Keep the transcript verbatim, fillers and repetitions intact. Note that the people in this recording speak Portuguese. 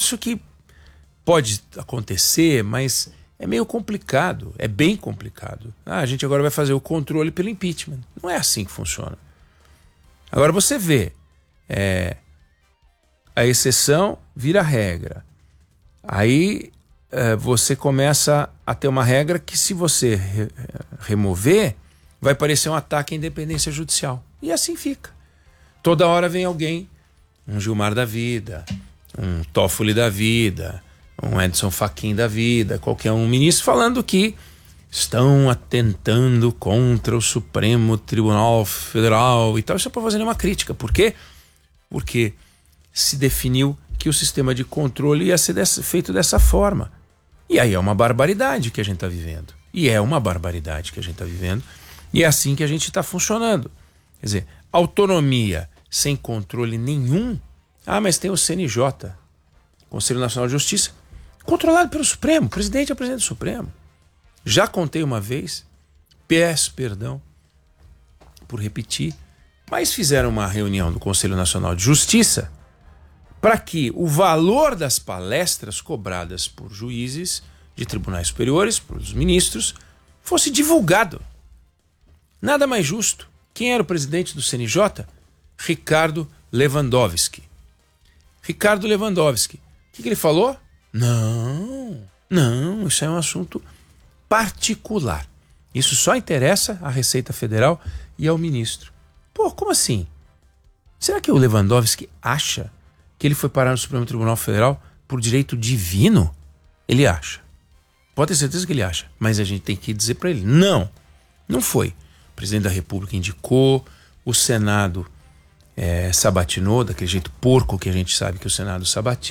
acho que pode acontecer, mas é meio complicado, é bem complicado. Ah, a gente agora vai fazer o controle pelo impeachment. Não é assim que funciona. Agora você vê, é, a exceção vira regra. Aí é, você começa a ter uma regra que, se você re remover, vai parecer um ataque à independência judicial. E assim fica. Toda hora vem alguém, um Gilmar da vida, um Toffoli da vida, um Edson Fachin da vida, qualquer um ministro, falando que estão atentando contra o Supremo Tribunal Federal e tal. Isso é para fazer uma crítica. Por quê? Porque se definiu que o sistema de controle ia ser dessa, feito dessa forma. E aí é uma barbaridade que a gente está vivendo. E é uma barbaridade que a gente está vivendo. E é assim que a gente está funcionando. Quer dizer, autonomia sem controle nenhum. Ah, mas tem o C N J, Conselho Nacional de Justiça, controlado pelo Supremo. O presidente é o presidente do Supremo. Já contei uma vez, peço perdão por repetir, mas fizeram uma reunião do Conselho Nacional de Justiça para que o valor das palestras cobradas por juízes de tribunais superiores, por os ministros, fosse divulgado. Nada mais justo. Quem era o presidente do C N J? Ricardo Lewandowski. Ricardo Lewandowski. O que, que ele falou? Não, não, isso é um assunto particular. Isso só interessa à Receita Federal e ao ministro. Pô, como assim? Será que o Lewandowski acha que ele foi parar no Supremo Tribunal Federal por direito divino? Ele acha. Pode ter certeza que ele acha. Mas a gente tem que dizer para ele, não, não foi. O presidente da República indicou, o Senado é, sabatinou, daquele jeito porco que a gente sabe que o Senado sabatina.